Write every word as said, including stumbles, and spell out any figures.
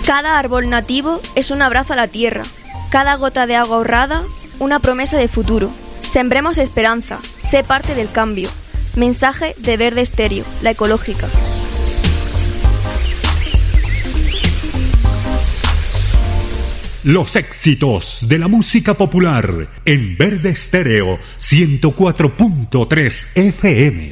Cada árbol nativo es un abrazo a la tierra. Cada gota de agua ahorrada, una promesa de futuro. Sembremos esperanza. Sé parte del cambio. Mensaje de Verde Estéreo, la ecológica. Los éxitos de la música popular en Verde Estéreo ciento cuatro punto tres F M.